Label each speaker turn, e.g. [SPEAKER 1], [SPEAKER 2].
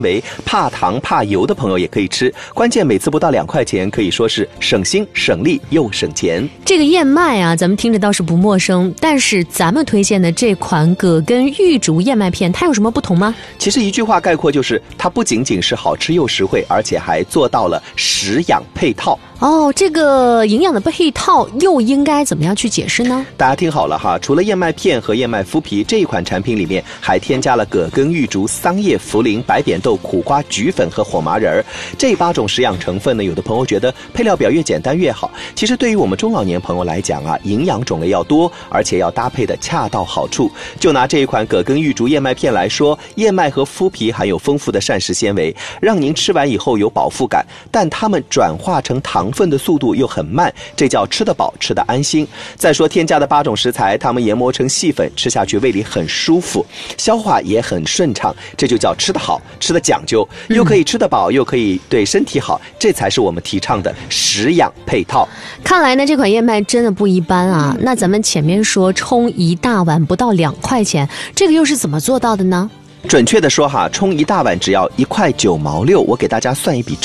[SPEAKER 1] 为怕糖怕油的朋友也可以吃，关键每次不到2块钱，可以说是省心省力又省钱。
[SPEAKER 2] 这个燕麦啊，咱们听着倒是不陌生，但是咱们推荐的这款葛根玉竹燕麦片，它有什么不同吗？
[SPEAKER 1] 其实一句话概括就是，它不仅仅是好吃又实惠，而且还做到了食养配套。
[SPEAKER 2] 哦，这个营养的配套又应该怎么样去解释呢？
[SPEAKER 1] 大家听好了哈，除了燕麦片和燕麦麸皮，这一款产品里面还添加了葛根玉竹、桑叶、茯苓、白扁豆、苦瓜、菊粉和火麻仁。这8种食养成分呢，有的朋友觉得配料表越简单越好。其实对于我们中老年朋友来讲啊，营养种类要多，而且要搭配的恰到好处。就拿这一款葛根玉竹燕麦片来说，燕麦和麸皮含有丰富的膳食纤维，让您吃完以后有饱腹感，但它们转化成糖分的速度又很慢，这叫吃得饱吃得安心。再说添加的8种食材，它们研磨成细粉，吃下去胃里很舒服，消化也很顺畅，这就叫吃得好吃得讲究，又可以吃得饱又可以对身体好，这才是我们提倡的食养配套。
[SPEAKER 2] 看来呢，这款燕麦真的不一般啊。那咱们前面说冲1大碗不到2块钱，这个又是怎么做到的呢？
[SPEAKER 1] 准确的说哈，冲1大碗只要1块9毛6，我给大家算一笔